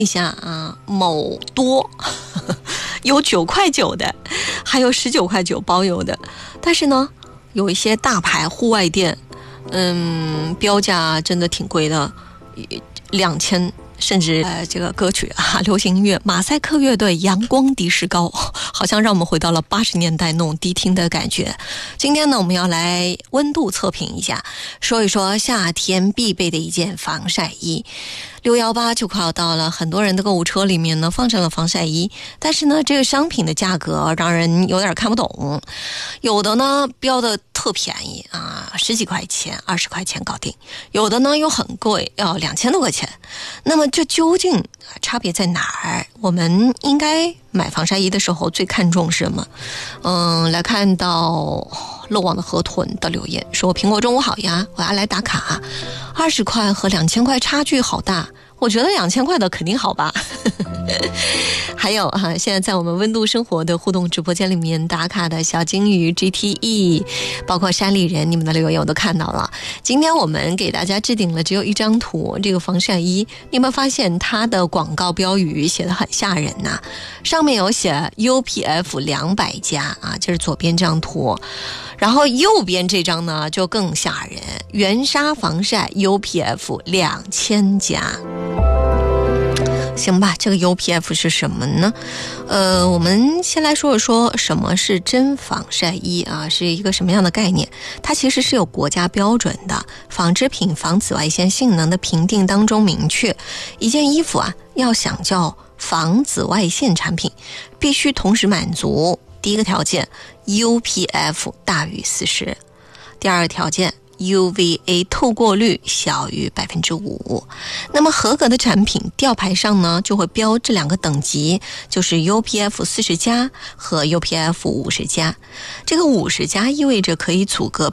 一下啊，某多有9.9块的，还有19.9块包邮的。但是呢，有一些大牌户外店，标价真的挺贵的，2000。甚至这个歌曲啊，流行音乐马赛克乐队阳光迪士高，好像让我们回到了80年代那种迪厅的感觉。今天呢，我们要来温度测评一下，说一说夏天必备的一件防晒衣。618就快要到了，很多人的购物车里面呢放上了防晒衣，但是呢这个商品的价格让人有点看不懂，有的呢标的特便宜啊，10几块钱20块钱搞定，有的呢又很贵，要2000多块钱。那么这究竟差别在哪儿？我们应该买防晒衣的时候最看重什么？来看到漏网的河豚的留言说，苹果中午好呀，我要来打卡，20块和2000块差距好大，我觉得2000块的肯定好吧。还有啊，现在在我们温度生活的互动直播间里面打卡的小金鱼 GTE， 包括山里人，你们的留言我都看到了。今天我们给大家置顶了只有一张图，这个防晒衣你有没有发现它的广告标语写得很吓人呐？上面有写 UPF 200加啊，这是左边这张图，然后右边这张呢就更吓人，原纱防晒 UPF 2000加。行吧，这个 UPF 是什么呢？我们先来说一说什么是真防晒衣啊，是一个什么样的概念？它其实是有国家标准的，纺织品防紫外线性能的评定当中明确，一件衣服啊要想叫防紫外线产品，必须同时满足第一个条件 UPF 大于40，第二个条件UVA 透过率小于 5%。 那么合格的产品吊牌上呢就会标这两个等级，就是 UPF 40加和 UPF 50加。这个50加意味着可以阻隔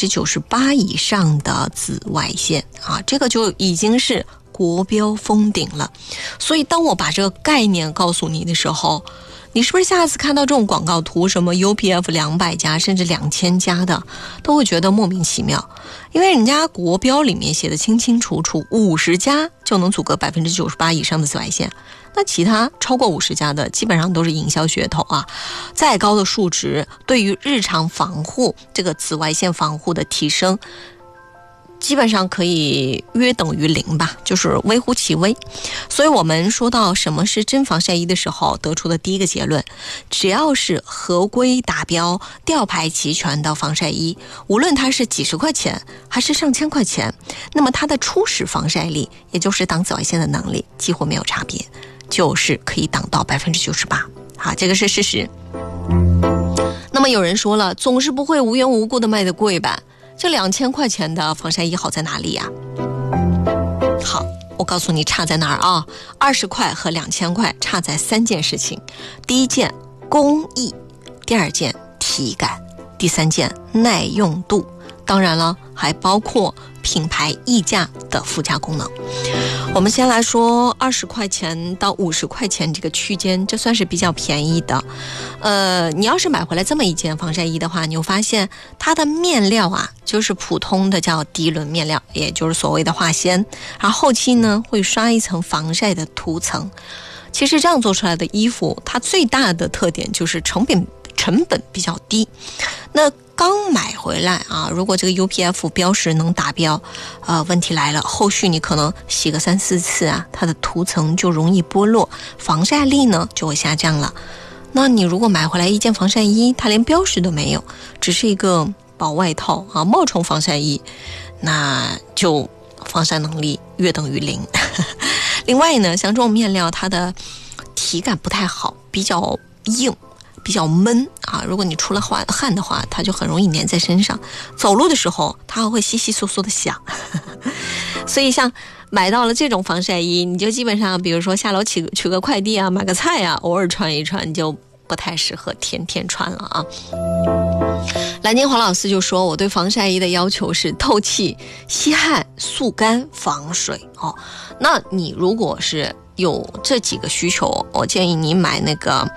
98% 以上的紫外线啊，这个就已经是国标封顶了。所以当我把这个概念告诉你的时候，你是不是下次看到这种广告图，什么 UPF 200加甚至2000加的，都会觉得莫名其妙？因为人家国标里面写的清清楚楚，50加就能阻隔 98% 以上的紫外线，那其他超过50加的基本上都是营销噱头啊。再高的数值对于日常防护这个紫外线防护的提升，基本上可以约等于0吧，就是微乎其微。所以我们说到什么是真防晒衣的时候，得出的第一个结论，只要是合规达标吊牌齐全的防晒衣，无论它是几十块钱还是上千块钱，那么它的初始防晒力，也就是挡紫外线的能力几乎没有差别，就是可以挡到 98%。 好，这个是事实。那么有人说了，总是不会无缘无故的卖得贵吧？这2000块钱的防晒衣好在哪里呀？好，我告诉你差在哪儿啊！20块和2000块差在3件事情：第一件工艺，第二件体感，第三件耐用度。当然了，还包括品牌溢价的附加功能。我们先来说20块钱到50块钱这个区间，这算是比较便宜的。你要是买回来这么一件防晒衣的话，你会发现它的面料啊，就是普通的叫涤纶面料，也就是所谓的化纤，然后后期呢会刷一层防晒的涂层。其实这样做出来的衣服，它最大的特点就是成本比较低。那刚买回来啊，如果这个 UPF 标识能达标，问题来了，后续你可能洗个3-4次啊，它的涂层就容易剥落，防晒力呢就会下降了。那你如果买回来一件防晒衣，它连标识都没有，只是一个薄外套啊，冒充防晒衣，那就防晒能力约等于0。另外呢，像这种面料它的体感不太好，比较硬，比较闷啊，如果你出了汗的话，它就很容易粘在身上，走路的时候它还会窸窸窣窣的响。所以像买到了这种防晒衣，你就基本上比如说下楼取个快递啊，买个菜啊，偶尔穿一穿，就不太适合天天穿了啊。蓝金华老师就说，我对防晒衣的要求是透气、吸汗、速干、防水哦。那你如果是有这几个需求，我建议你买那个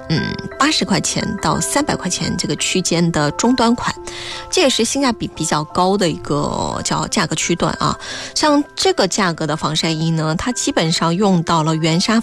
80块钱到300块钱这个区间的中端款，这也是性价比比较高的一个叫价格区段啊。像这个价格的防晒衣呢，它基本上用到了原纱